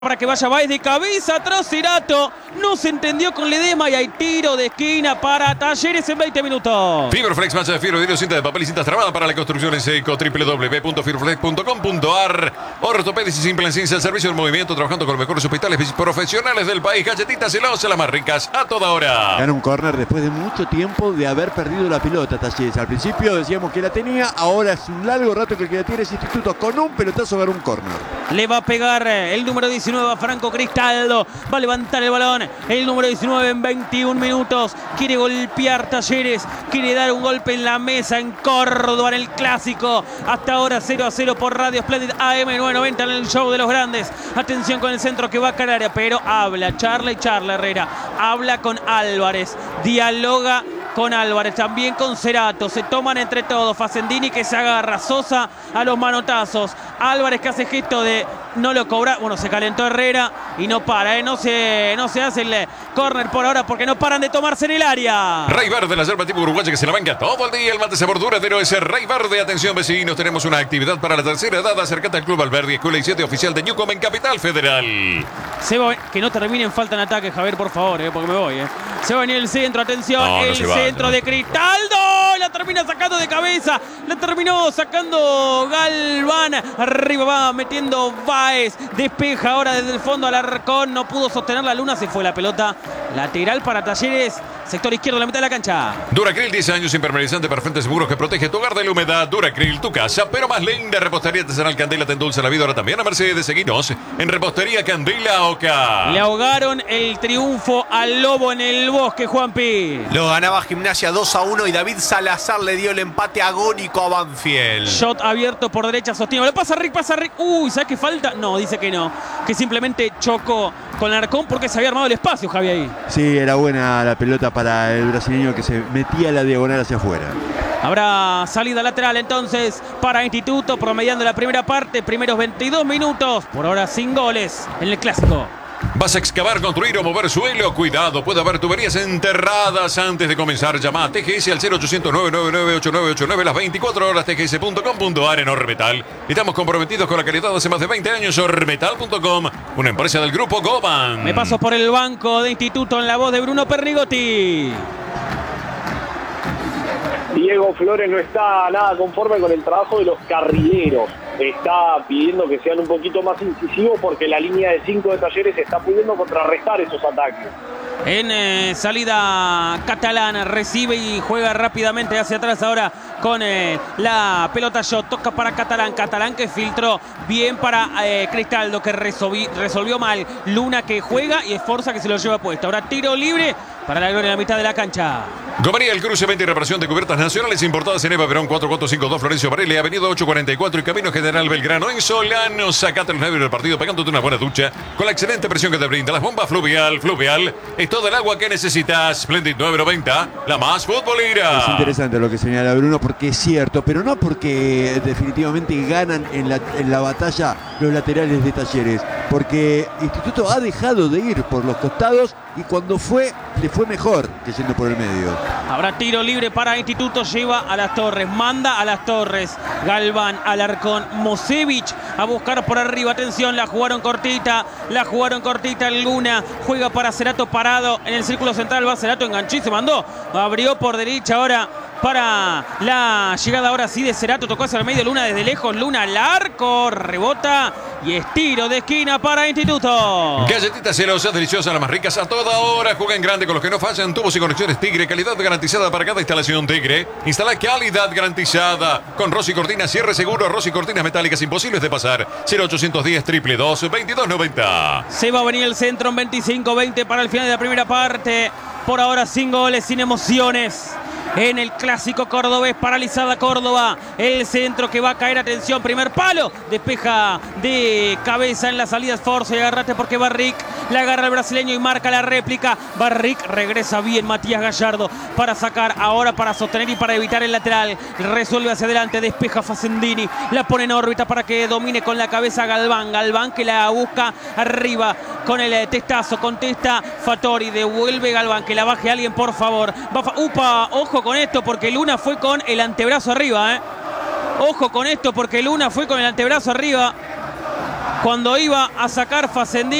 Para que vaya Báez de cabeza atrás Cerato. No se entendió con Ledesma y hay tiro de esquina para Talleres en 20 minutos. Fibroflex, mancha de fibra, vidrio, cinta de papel y cintas tramadas para la construcción en seco. www.fibroflex.com.ar. Ortopedia y simple en ciencia, el servicio del movimiento, trabajando con los mejores hospitales profesionales del país. Galletitas Celosa, las más ricas a toda hora. Gana un córner después de mucho tiempo de haber perdido la pelota, Talleres. Al principio decíamos que la tenía, ahora es un largo rato que el que la tiene es Instituto. Con un pelotazo gana un córner. Le va a pegar el número 19 a Franco Cristaldo. Va a levantar el balón. El número 19 en 21 minutos. Quiere golpear Talleres. Quiere dar un golpe en la mesa en Córdoba en el clásico. Hasta ahora 0-0 por Radio Splendid AM 990 en el show de los grandes. Atención con el centro que va a caer área. Pero habla Charla Herrera. Habla con Álvarez. Dialoga con Álvarez, también con Cerato, se toman entre todos. Facendini que se agarra, Sosa a los manotazos, Álvarez que hace gesto de no lo cobra, bueno, se calentó Herrera y no para, no se hace el córner por ahora porque no paran de tomarse en el área. Rey Verde, la yerba tipo uruguaya que se la banca todo el día, el mate sabor duradero es el Rey Verde. Atención vecinos, tenemos una actividad para la tercera edad, acércate al Club Alberdi, Escuela y 7 oficial de Newcom en Capital Federal. Que no termine en falta en ataque, Javier, por favor, porque me voy. Se va a venir el centro, atención, el centro de Cristaldo, la termina sacando de cabeza, la terminó sacando Galván, arriba va metiendo Báez, despeja ahora desde el fondo Alarcón, no pudo sostener la Luna, se fue la pelota lateral para Talleres, sector izquierdo, la mitad de la cancha. Duracril, 10 años impermeabilizante para frentes seguros que protege tu hogar de la humedad. Duracril, tu casa, pero más linda. Repostería artesanal Candela te endulza la vida, ahora también a Mercedes. Seguinos en Repostería Candela Oca. Le ahogaron el triunfo al Lobo en el Bosque, Juanpi. Lo ganaba Gimnasia 2-1 y David Salazar le dio el empate agónico a Banfield. Shot abierto por derecha, sostiene. Le pasa Rick. Uy, ¿sabes qué falta? No, dice que no. Que simplemente chocó con Alarcón porque se había armado el espacio, Javi, ahí. Sí, era buena la pelota para el brasileño que se metía a la diagonal hacia afuera. Habrá salida lateral entonces para Instituto, promediando la primera parte, primeros 22 minutos. Por ahora sin goles en el clásico. ¿Vas a excavar, construir o mover suelo? Cuidado, puede haber tuberías enterradas antes de comenzar. Llama a TGS al 0800-999-8989 las 24 horas, tgs.com.ar en Ormetal. Estamos comprometidos con la calidad hace más de 20 años. Ormetal.com, una empresa del grupo Goban. Me paso por el banco de Instituto en la voz de Bruno Perrigotti. Diego Flores no está nada conforme con el trabajo de los carrileros. Está pidiendo que sean un poquito más incisivos porque la línea de 5 de Talleres está pudiendo contrarrestar esos ataques. En salida Catalán, recibe y juega rápidamente hacia atrás ahora con la pelota shot. Toca para Catalán, Catalán que filtró bien para Cristaldo que resolvió mal. Luna que juega y Esforza que se lo lleva puesto. Ahora tiro libre para la gloria en la mitad de la cancha. Gomería El Cruce, venta y reparación de cubiertas nacionales importadas en Eva Perón 4452 Florencio Varela, avenida 844 y Camino General Belgrano en Solano. Sacate los nervios del partido pegándote una buena ducha con la excelente presión que te brinda las bombas Fluvial. Fluvial es todo el agua que necesitas. Splendid 990, la más futbolera. Es interesante lo que señala Bruno porque es cierto, pero no porque definitivamente ganan en la batalla los laterales de Talleres, porque Instituto ha dejado de ir por los costados y cuando le fue mejor que yendo por el medio. Habrá tiro libre para Instituto, lleva a las Torres, manda a las Torres, Galván, Alarcón, Mosevich a buscar por arriba, atención, la jugaron cortita, Luna, juega para Cerato parado en el círculo central, va Cerato, enganchó y se mandó, abrió por derecha ahora para la llegada ahora sí de Cerato, tocó hacia el medio, Luna desde lejos, Luna al arco, rebota y es tiro de esquina para Instituto. Galletitas Celosas, deliciosas, las más ricas a toda hora. Juega en grande con los que no fallan. Tubos y conexiones Tigre, calidad garantizada para cada instalación Tigre. Instala calidad garantizada con Rossi Cortinas, cierre seguro, Rossi Cortinas metálicas imposibles de pasar. 0810 222 2290. Se va a venir el centro en 25-20 para el final de la primera parte. Por ahora sin goles, sin emociones. En el clásico cordobés, paralizada Córdoba. El centro que va a caer, atención, primer palo. Despeja de cabeza en la salida Esforza y agarrate porque Barrick la agarra el brasileño y marca la réplica. Barrick regresa bien, Matías Gallardo para sacar, ahora para sostener y para evitar el lateral. Resuelve hacia adelante, despeja Facendini. La pone en órbita para que domine con la cabeza Galván. Galván que la busca arriba con el testazo, contesta Fattori, devuelve Galván, que la baje alguien por favor. Upa, ojo con esto porque Luna fue con el antebrazo arriba, Ojo con esto porque Luna fue con el antebrazo arriba. cuando iba a sacar Facendí.